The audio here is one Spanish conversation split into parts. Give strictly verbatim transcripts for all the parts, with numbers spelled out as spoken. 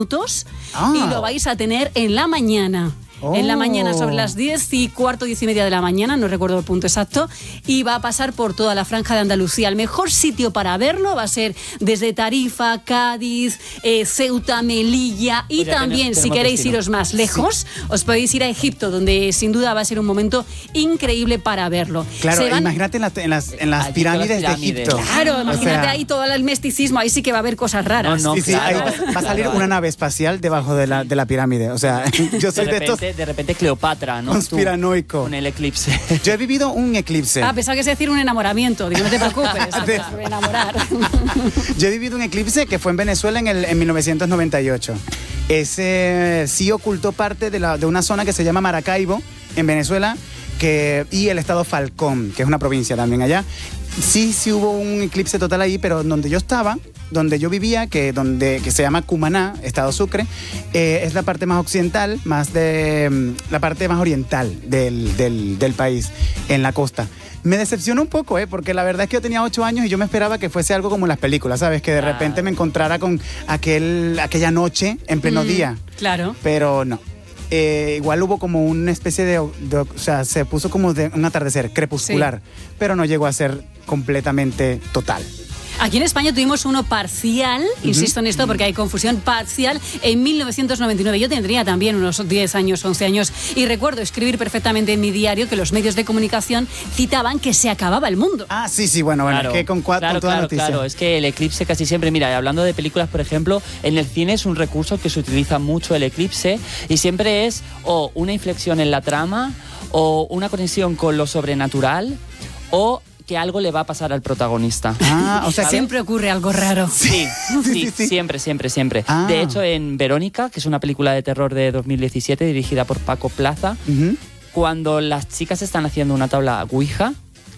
minutos Ah. y lo vais a tener en la mañana. Oh. En la mañana, sobre las diez y cuarto, diez y media de la mañana, no recuerdo el punto exacto, y va a pasar por toda la franja de Andalucía. El mejor sitio para verlo va a ser desde Tarifa, Cádiz, eh, Ceuta, Melilla, y Pues ya también, tenemos- si tenemos queréis destino. iros más lejos, os podéis ir a Egipto, donde sin duda va a ser un momento increíble para verlo. Claro, Se van- imagínate en las, en las, en las Allí pirámides, con las de pirámides. Egipto. Claro, O imagínate sea, ahí todo el misticismo, ahí sí que va a haber cosas raras. No, no. Sí, sí, ahí claro. va, va a salir Claro. una nave espacial debajo de la, de la pirámide. O sea, yo soy De de estos repente, de repente Cleopatra, ¿no? Tú, conspiranoico. con el eclipse. Yo he vivido un eclipse. Ah, pensaba que es decir un enamoramiento. Digo, no te preocupes, De- enamorar. Yo he vivido un eclipse que fue en Venezuela en, el, en mil novecientos noventa y ocho. Ese sí ocultó parte de, la, de una zona que se llama Maracaibo, en Venezuela, que, y el estado Falcón, que es una provincia también allá. Sí, sí hubo un eclipse total ahí, pero donde yo estaba, donde yo vivía, que, donde, que se llama Cumaná, estado Sucre, eh, es la parte más occidental, más de mm, la parte más oriental del, del, del país, en la costa. Me decepcionó un poco, ¿eh? Porque la verdad es que yo tenía ocho años y yo me esperaba que fuese algo como en las películas, ¿sabes? Que de Claro. repente me encontrara con aquel, aquella noche en pleno Mm, día. Claro. Pero no. Eh, igual hubo como una especie de, de- O sea, se puso como de un atardecer crepuscular, pero no llegó a ser completamente total. Aquí en España tuvimos uno parcial, insisto en esto porque hay confusión, parcial, en mil novecientos noventa y nueve. Yo tendría también unos diez años, once años, y recuerdo escribir perfectamente en mi diario que los medios de comunicación citaban que se acababa el mundo. Ah, sí, sí, bueno, bueno, Claro, que con, cua- claro, con toda claro, noticia. claro. Es que el eclipse casi siempre, mira, hablando de películas, por ejemplo, en el cine es un recurso que se utiliza mucho el eclipse y siempre es o una inflexión en la trama o una conexión con lo sobrenatural o que algo le va a pasar al protagonista. Ah, o sea, ¿Sabes? Siempre ocurre algo raro. Sí, sí, sí, sí. siempre, siempre, siempre. Ah. De hecho, en Verónica, que es una película de terror de dos mil diecisiete dirigida por Paco Plaza, Ujú. cuando las chicas están haciendo una tabla Ouija,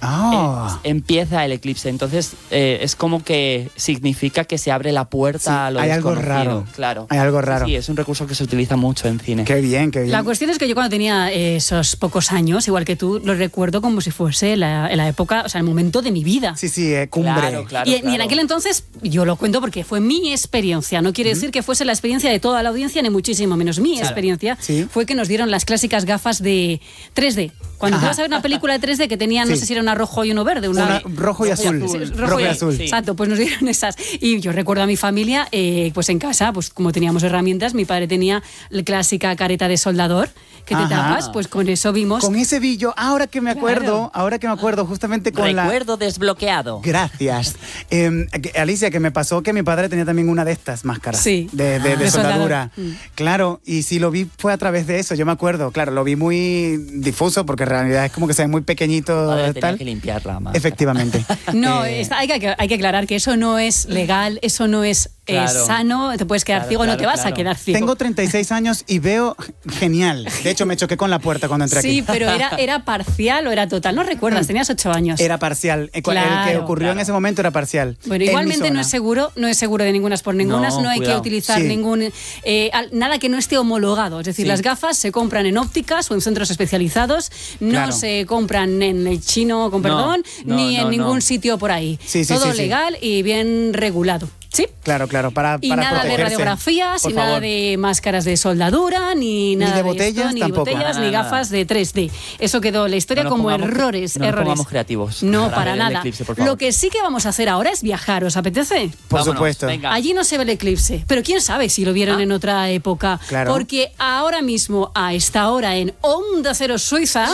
Ah. eh, empieza el eclipse. Entonces, eh, es como que significa que se abre la puerta Sí, a lo hay algo desconocido. raro. Claro. Hay algo raro. Sí, es un recurso que se utiliza mucho en cine. Qué bien, qué bien. La cuestión es que yo cuando tenía eh, esos pocos años, igual que tú, lo recuerdo como si fuese la, la época, o sea, el momento de mi vida. Sí, sí, eh, cumbre. Claro, claro. y, y en claro. aquel entonces, yo lo cuento porque fue mi experiencia. No quiere decir que fuese la experiencia de toda la audiencia, ni muchísimo menos. Mi Claro. experiencia Sí. fue que nos dieron las clásicas gafas de tres D. Cuando tú Ajá. vas a ver una película de tres D que tenían, no Sí. sé si era una rojo y uno verde. Una, Una rojo y azul. Sí, Rojo y y- azul. Sí. Exacto, pues nos dieron esas. Y yo recuerdo a mi familia, eh, pues en casa, pues como teníamos herramientas, mi padre tenía la clásica careta de soldador que te Ajá. tapas, pues con eso vimos. Con ese billo, ahora que me acuerdo, Claro. ahora que me acuerdo, justamente con la... Recuerdo desbloqueado. Gracias. Eh, que- Alicia, que me pasó que mi padre tenía también una de estas máscaras. Sí. De, de- Ah. de De soldadura. soldador. Mm. Claro, y si lo vi fue a través de eso, yo me acuerdo. Claro, lo vi muy difuso porque en realidad es como que se ve muy pequeñito. Padre tenía tal. que limpiarla más. Efectivamente. No, Eh, está- hay, que, hay que aclarar que eso no es legal, eso no es eh, Claro. sano, te puedes quedar Claro, ciego, no claro, te vas a claro. quedar ciego. Tengo treinta y seis años y veo genial. De hecho, me choqué con la puerta cuando entré Sí, aquí. pero era, era parcial o era total. No recuerdas, tenías ocho años. Era parcial. El- El que Claro, ocurrió en claro. ese momento era parcial. Bueno, En mi igualmente no zona. es seguro, no es seguro de ningunas por ningunas, no, No, hay que cuidado. utilizar Sí. ningún eh, al- nada que no esté homologado. Es decir, Sí. las gafas se compran en ópticas o en centros especializados, no Claro. se compran en el chino, con No, perdón, no, ni en no, ningún no. sitio por ahí. Sí, sí, Todo sí, sí. legal y bien regulado. Sí. Claro, claro, para, Y para nada de protegerse. radiografías, Por y nada favor. de máscaras de soldadura, ni nada de esto, botellas ni tampoco. de botellas, Nada, ni nada, gafas de tres D. Eso quedó la historia No nos como pongamos- errores, no nos errores. pongamos creativos No, para para ver el nada. eclipse, por favor. Lo que sí que vamos a hacer ahora es viajar, ¿os apetece? Por Vámonos, supuesto. venga. Allí no se ve el eclipse, pero quién sabe si lo vieron Ah. en otra época. Claro. Porque ahora mismo, a esta hora, en Onda Cero Suiza,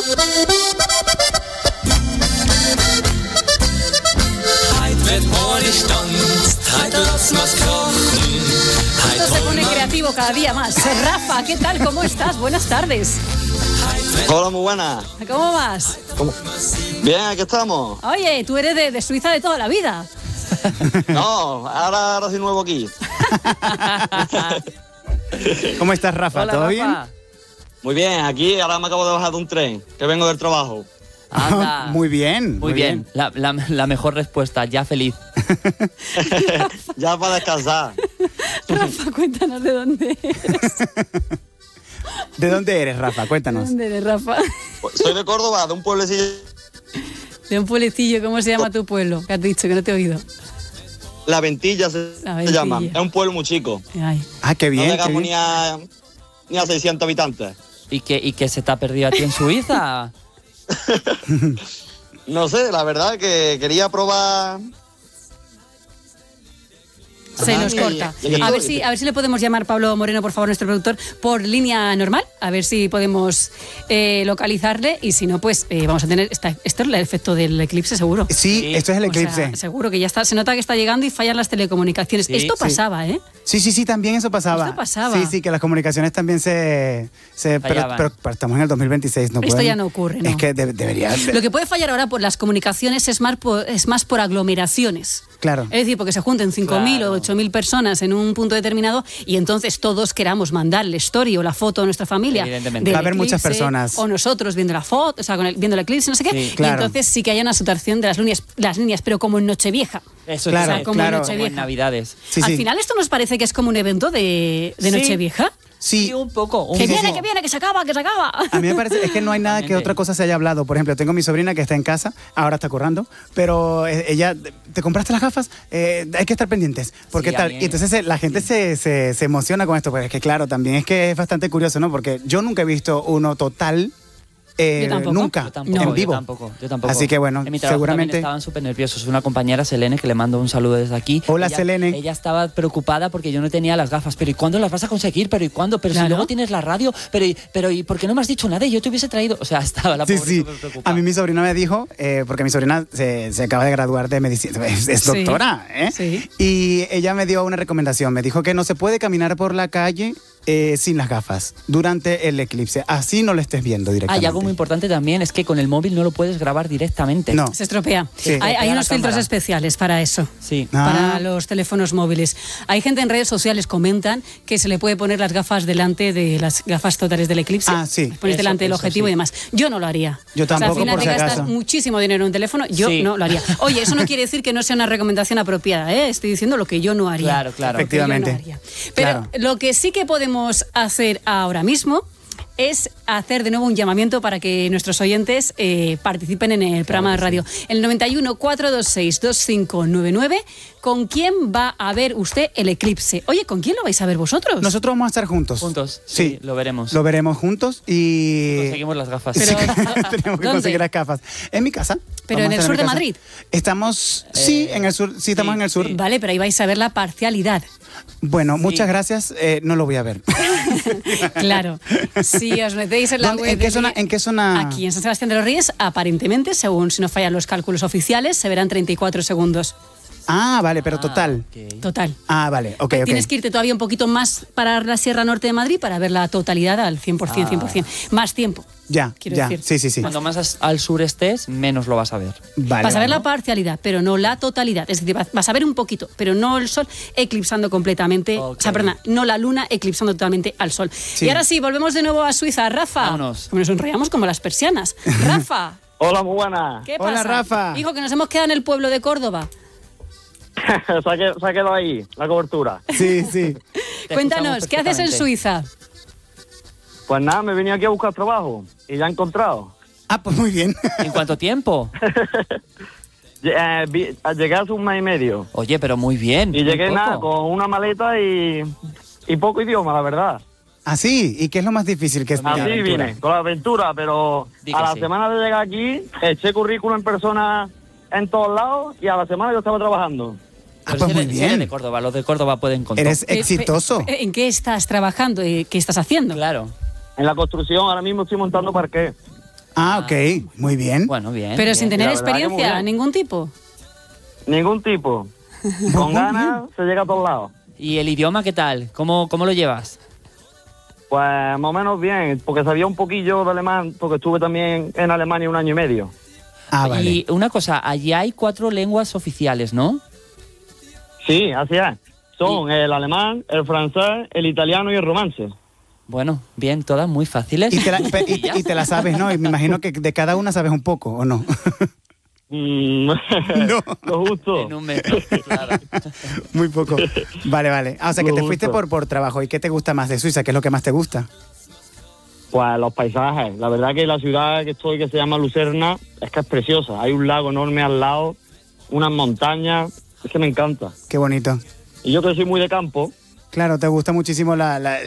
Wird ohne Stand, heute lass mal's krachen. esto se pone creativo cada día más. Rafa, ¿qué tal? ¿Cómo estás? Buenas tardes. Hola, muy buena. ¿Cómo vas? Bien, aquí estamos. Oye, tú eres de, de Suiza de toda la vida. No, ahora, ahora soy nuevo aquí. ¿Cómo estás, Rafa? Hola, ¿Todo Rafa. bien? Muy bien, aquí ahora me acabo de bajar de un tren, que vengo del trabajo. Anda. Muy bien. Muy bien. La, la- la mejor respuesta, ya feliz. Ya para descansar. Rafa, cuéntanos de dónde eres. ¿De dónde eres, Rafa? ¿De Cuéntanos. dónde eres, Rafa? Soy de Córdoba, de un pueblecillo De un pueblecillo, ¿cómo se llama tu pueblo? Que has dicho, que no te he oído. La Ventilla se, La se Ventilla. llama. Es un pueblo muy chico. Ay. Ah, qué No bien. qué llegamos bien. ni a, ni a seiscientos habitantes. ¿Y que, ¿Y que se te ha perdido a ti en Suiza? No sé, la verdad que quería probar... Se Ajá, nos y- corta. y- y- A ver si, a ver si le podemos llamar Pablo Moreno, por favor, nuestro productor, por línea normal, a ver si podemos eh, localizarle y si no, pues eh, vamos a tener esta, esto es el efecto del eclipse seguro. Sí, Sí. esto es el O sea, eclipse. seguro que ya está, se nota que está llegando y fallan las telecomunicaciones. Sí, esto sí. pasaba, ¿eh? Sí, sí, sí, también eso pasaba. Esto pasaba. Sí, sí, que las comunicaciones también se... se pero, Fallaban. pero- pero estamos en el dos mil veintiséis, no Esto pueden- ya no ocurre, ¿no? Es que de- debería... Lo que puede fallar ahora por las comunicaciones es más por, es más por aglomeraciones. Claro. Es decir, porque se junten cinco mil Claro. o ocho mil personas en un punto determinado y entonces todos queramos mandar el story o la foto a nuestra familia. Evidentemente. del Va a haber muchas eclipse, personas. O nosotros viendo la foto, o sea, con el- viendo el eclipse, no sé qué. Sí, y claro. entonces sí que haya una saturación de las líneas, las líneas, pero como en Nochevieja. Eso Claro, es, o sea, como claro. en como Nochevieja. en Navidades. Sí, Al sí. final esto nos parece que es como un evento de, de Sí. Nochevieja. Sí, Sí, un poco. Un Que sí, viene, sí. que viene, que se acaba, que se acaba. a mí me parece, es que no hay nada que Totalmente. otra cosa se haya hablado. Por ejemplo, tengo mi sobrina que está en casa, ahora está currando, pero eh, ella, ¿te compraste las gafas? Eh, hay que estar pendientes, porque Sí, a tal. mí- Y entonces eh, la gente se, se, se emociona con esto, pero es que claro, también es que es bastante curioso, ¿no? Porque yo nunca he visto uno total. eh, Yo tampoco. nunca Yo tampoco, en vivo. Yo tampoco, yo tampoco. Así que bueno, en mi trabajo seguramente. también estaban súper nerviosos. Una compañera, Selene, que le mando un saludo desde aquí. Hola, ella, Selene. Ella estaba preocupada porque yo no tenía las gafas. Pero ¿y cuándo las vas a conseguir? ¿Pero y cuándo? Pero Claro. si luego tienes la radio. Pero ¿y, pero ¿y por qué no me has dicho nada? Y yo te hubiese traído. O sea, estaba la Sí, pobre sí. súper preocupada. A mí mi sobrina me dijo, eh, porque mi sobrina se, se acaba de graduar de medicina, es, es Sí. doctora, ¿eh? Sí. Y ella me dio una recomendación, me dijo que no se puede caminar por la calle eh, sin las gafas durante el eclipse, así no lo estés viendo Ah, directamente. y algo muy importante también es que con el móvil no lo puedes grabar directamente. No. Se estropea. Sí. Hay, Estropea hay la unos filtros cámara. especiales para eso. Sí. Ah. Para los teléfonos móviles. Hay gente en redes sociales comentan que se le puede poner las gafas delante de las gafas totales del eclipse. Ah, sí. Las pones Eso, delante del eso, objetivo sí. y demás. Yo no lo haría. Yo O sea, tampoco, al final por te si gastas acaso. muchísimo dinero en un teléfono. Yo Sí. no lo haría. Oye, eso no quiere decir que no sea una recomendación apropiada, ¿eh? Estoy diciendo lo que yo no haría. Claro, claro. Lo que yo no Efectivamente. haría. Pero Claro. lo que sí que podemos hacer ahora mismo es hacer de nuevo un llamamiento para que nuestros oyentes eh, participen en el programa de radio. El noventa y uno, cuatrocientos veintiséis, veinticinco noventa y nueve. ¿Con quién va a ver usted el eclipse? Oye, ¿con quién lo vais a ver vosotros? Nosotros vamos a estar juntos. Juntos, sí, lo veremos. Lo veremos juntos y... Conseguimos las gafas. Pero- Tenemos que ¿dónde? conseguir las gafas. En mi casa. ¿Pero Vamos en a el estar sur mi de casa. Madrid? Estamos, sí, Eh, en el sur, sí, estamos sí, en el sur. sí. Vale, pero ahí vais a ver la parcialidad. Bueno, muchas gracias, eh, no lo voy a ver. Claro. Si os metéis en la ¿Dónde- web... en qué de- zona- en qué zona? Aquí, en San Sebastián de los Reyes, aparentemente, según si no fallan los cálculos oficiales, se verán treinta y cuatro segundos. Ah, vale, pero Ah, total. ok. Total. Ah, vale, ok, ok. Tienes que irte todavía un poquito más para la Sierra Norte de Madrid para ver la totalidad al cien por ciento, cien por ciento. Más tiempo. Ya, quiero ya, decir. sí, sí, sí. Cuanto más as- al sur estés, menos lo vas a ver. Vale, Vas a ver vale. la parcialidad, pero no la totalidad. Es decir, vas- vas a ver un poquito, pero no el sol eclipsando completamente. Ok. O sea, perdona, no la luna eclipsando totalmente al sol. Y ahora sí, volvemos de nuevo a Suiza. Rafa. Vámonos. Como nos enrollamos como las persianas. Rafa. Hola, muy buena. ¿Qué pasa? Hola, Rafa. Hijo, que nos hemos quedado en el pueblo de Córdoba. se, ha qued- se ha quedado ahí, la cobertura. Sí, sí. Te Cuéntanos, escuchamos ¿qué haces en perfectamente. Suiza? Pues nada, me vine aquí a buscar trabajo y ya he encontrado. Ah, pues muy bien. ¿En cuánto tiempo? Lle- eh, vi- llegué hace un mes y medio. Oye, pero muy bien. Y muy llegué poco. nada, con una maleta y, y poco idioma, la verdad. Ah, sí. ¿Y qué es lo más difícil que es? Pues mira, Así aventura. vine, con la aventura, pero Di que a la sí. semana de llegar aquí, eché currículum en persona en todos lados y a la semana yo estaba trabajando. Ah, Pero pues si muy eres- si eres de bien. Córdoba, los de Córdoba pueden contar. Eres Eh, exitoso. eh, ¿En qué estás trabajando? Eh, ¿Qué estás haciendo? Claro. En la construcción ahora mismo estoy montando parqué. Ah, ok. Muy bien. Bueno, bien. Pero bien. sin tener La verdad que muy experiencia, bien. ningún tipo. Ningún tipo. Con ganas se llega a todos lados. ¿Y el idioma qué tal? ¿Cómo, cómo lo llevas? Pues más o menos bien, porque sabía un poquillo de alemán, porque estuve también en Alemania un año y medio. Ah, vale. Y una cosa, allí hay cuatro lenguas oficiales, ¿no? Sí, así es. Son el alemán, el francés, el italiano y el romance. Bueno, bien, todas muy fáciles. Y te, la, pe- y, y te la sabes, ¿no? Y me imagino que de cada una sabes un poco, ¿o no? Mm, No. Lo justo. En un mes, claro. Muy poco. Vale, vale. Ah, o sea, que te Lo fuiste gusto. por, por trabajo. ¿Y qué te gusta más de Suiza? ¿Qué es lo que más te gusta? Pues los paisajes. La verdad que la ciudad que estoy, que se llama Lucerna, es que es preciosa. Hay un lago enorme al lado, unas montañas. Es que me encanta. Qué bonito. Y yo que soy muy de campo, Claro, te gusta muchísimo la, la-